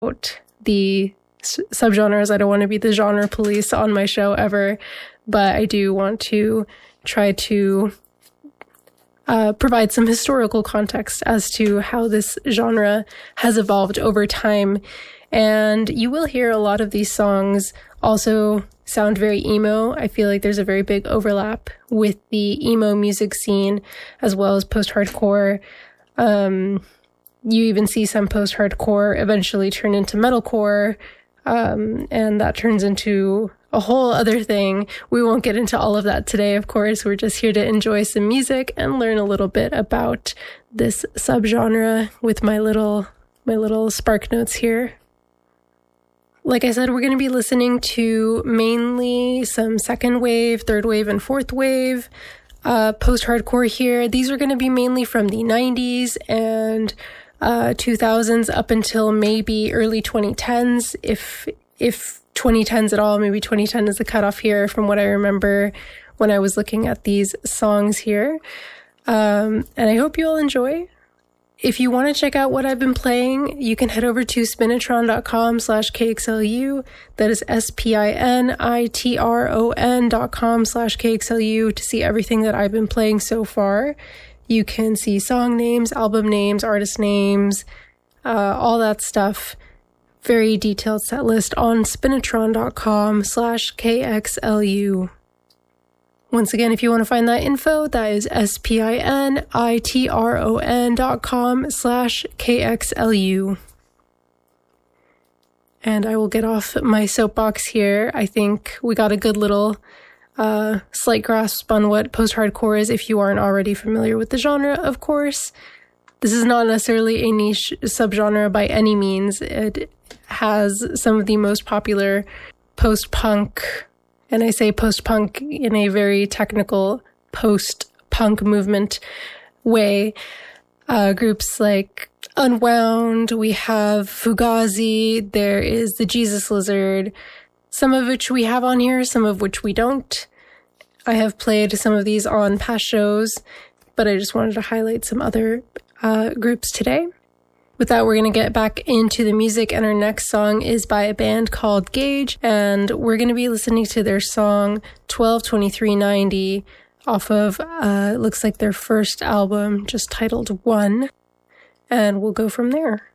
the subgenres. I don't want to be the genre police on my show ever, but I do want to try to provide some historical context as to how this genre has evolved over time. And you will hear a lot of these songs also sound very emo. I feel like there's a very big overlap with the emo music scene as well as post-hardcore. You even see some post-hardcore eventually turn into metalcore, and that turns into a whole other thing. We won't get into all of that today, of course. We're just here to enjoy some music and learn a little bit about this subgenre with my little spark notes here. Like I said, we're going to be listening to mainly some second wave, third wave, and fourth wave post-hardcore here. These are going to be mainly from the 90s and 2000s up until maybe early 2010s, if 2010s at all. Maybe 2010 is the cutoff here from what I remember when I was looking at these songs here. And I hope you all enjoy. If you want to check out what I've been playing, you can head over to spinitron.com/KXLU. That is spinitron.com/KXLU to see everything that I've been playing so far. You can see song names, album names, artist names, all that stuff. Very detailed set list on spinitron.com/KXLU. Once again, if you want to find that info, that is spinitron.com/KXLU. And I will get off my soapbox here. I think we got a good little slight grasp on what post-hardcore is if you aren't already familiar with the genre, of course. This is not necessarily a niche subgenre by any means. It has some of the most popular post-punk, and I say post-punk in a very technical post-punk movement way. Groups like Unwound, we have Fugazi, there is the Jesus Lizard, some of which we have on here, some of which we don't. I have played some of these on past shows, but I just wanted to highlight some other groups today. With that, we're going to get back into the music, and our next song is by a band called Gage, and we're going to be listening to their song 12/23/90 off of, looks like their first album, just titled One, and we'll go from there.